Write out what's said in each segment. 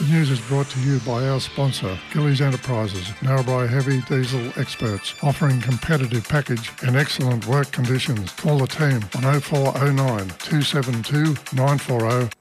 news is brought to you by our sponsor, Gillies Enterprises, Narrabri Heavy Diesel Experts, offering competitive package and excellent work conditions. Call the team on 0409 272 940.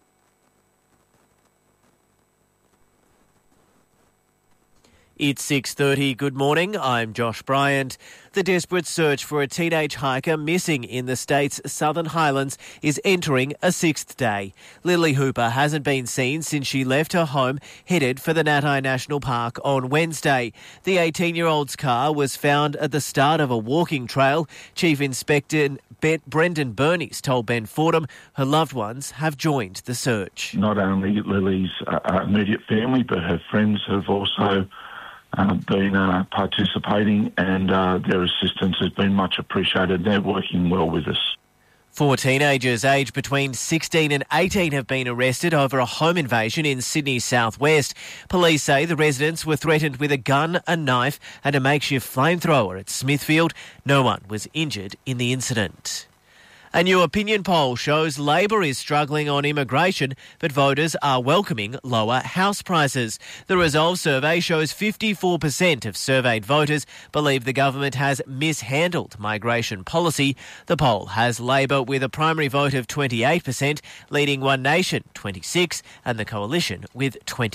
It's 6:30. Good morning. I'm Josh Bryant. The desperate search for a teenage hiker missing in the state's Southern Highlands is entering a sixth day. Lily Hooper hasn't been seen since she left her home, headed for the Natai National Park on Wednesday. The 18-year-old's car was found at the start of a walking trail. Chief Inspector Brendan Bernice told Ben Fordham her loved ones have joined the search. Not only Lily's immediate family, but her friends have also been participating, and their assistance has been much appreciated. They're working well with us. 4 teenagers aged between 16 and 18 have been arrested over a home invasion in Sydney's southwest. Police say the residents were threatened with a gun, a knife and a makeshift flamethrower at Smithfield. No one was injured in the incident. A new opinion poll shows Labor is struggling on immigration, but voters are welcoming lower house prices. The Resolve survey shows 54% of surveyed voters believe the government has mishandled migration policy. The poll has Labor with a primary vote of 28%, leading One Nation 26% and the Coalition with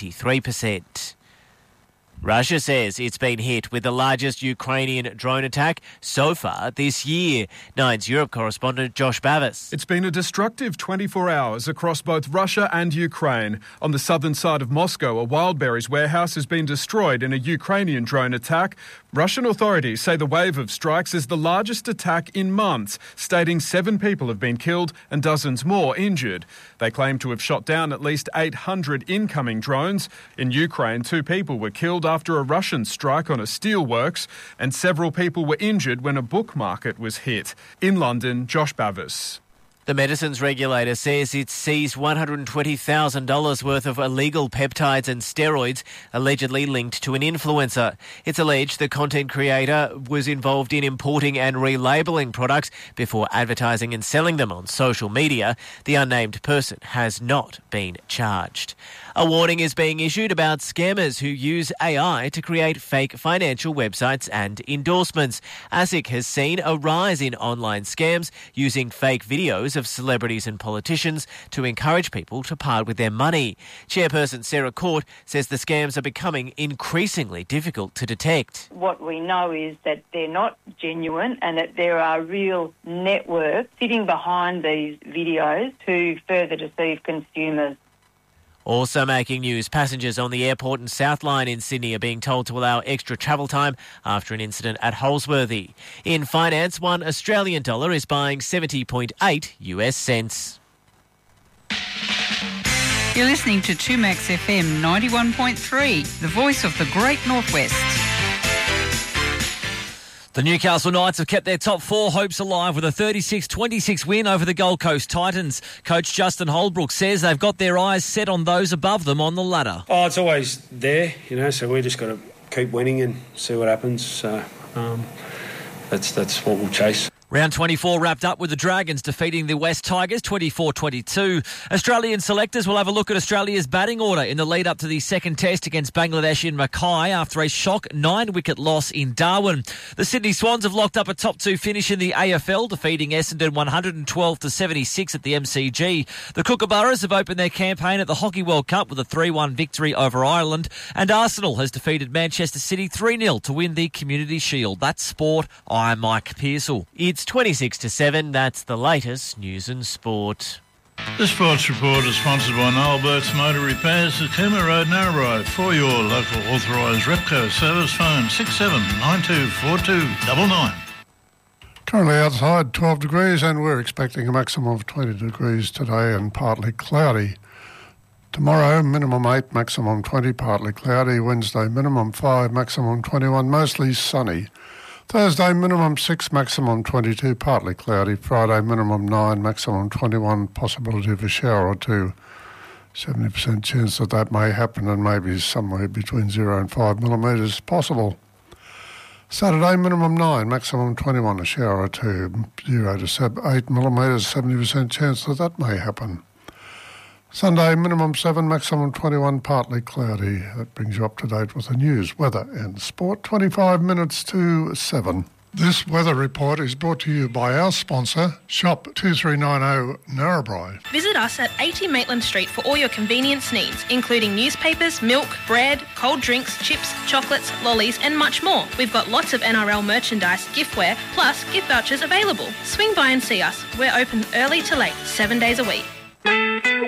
23%. Russia says it's been hit with the largest Ukrainian drone attack so far this year. Nine's Europe correspondent Josh Bavis. It's been a destructive 24 hours across both Russia and Ukraine. On the southern side of Moscow, a Wildberries warehouse has been destroyed in a Ukrainian drone attack. Russian authorities say the wave of strikes is the largest attack in months, stating 7 people have been killed and dozens more injured. They claim to have shot down at least 800 incoming drones. In Ukraine, 2 people were killed after a Russian strike on a steelworks, and several people were injured when a book market was hit. In London, Josh Bavis. The medicines regulator says it's seized $120,000 worth of illegal peptides and steroids allegedly linked to an influencer. It's alleged the content creator was involved in importing and relabeling products before advertising and selling them on social media. The unnamed person has not been charged. A warning is being issued about scammers who use AI to create fake financial websites and endorsements. ASIC has seen a rise in online scams using fake videos of celebrities and politicians to encourage people to part with their money. Chairperson Sarah Court says the scams are becoming increasingly difficult to detect. What we know is that they're not genuine and that there are real networks sitting behind these videos to further deceive consumers. Also making news, passengers on the airport and South Line in Sydney are being told to allow extra travel time after an incident at Holsworthy. In finance, $1 Australian dollar is buying 70.8 US cents. You're listening to 2Max FM 91.3, the voice of the Great Northwest. The Newcastle Knights have kept their top 4 hopes alive with a 36-26 win over the Gold Coast Titans. Coach Justin Holbrook says they've got their eyes set on those above them on the ladder. Oh, it's always there, so we just got to keep winning and see what happens. So that's what we'll chase. Round 24 wrapped up with the Dragons defeating the West Tigers 24-22. Australian selectors will have a look at Australia's batting order in the lead up to the second test against Bangladesh in Mackay after a shock 9-wicket loss in Darwin. The Sydney Swans have locked up a top 2 finish in the AFL, defeating Essendon 112-76 at the MCG. The Kookaburras have opened their campaign at the Hockey World Cup with a 3-1 victory over Ireland, and Arsenal has defeated Manchester City 3-0 to win the Community Shield. That's sport. I'm Mike Pearsall. It's 26-7. That's the latest news and sport. The Sports Report is sponsored by Noel Burt's Motor Repairs at Cooma Road, Narrabri. For your local authorised Repco service, phone 67924299. Currently outside 12 degrees and we're expecting a maximum of 20 degrees today and partly cloudy. Tomorrow, minimum 8, maximum 20, partly cloudy. Wednesday, minimum 5, maximum 21, mostly sunny. Thursday, minimum 6, maximum 22, partly cloudy. Friday, minimum 9, maximum 21, possibility of a shower or 2. 70% chance that may happen and maybe somewhere between 0 and 5 millimetres possible. Saturday, minimum 9, maximum 21, a shower or 2. 0 to 8 millimetres, 70% chance that may happen. Sunday, minimum 7, maximum 21, partly cloudy. That brings you up to date with the news, weather and sport. 25 minutes to 7. This weather report is brought to you by our sponsor, Shop 2390 Narrabri. Visit us at 80 Maitland Street for all your convenience needs, including newspapers, milk, bread, cold drinks, chips, chocolates, lollies and much more. We've got lots of NRL merchandise, giftware, plus gift vouchers available. Swing by and see us. We're open early to late, 7 days a week.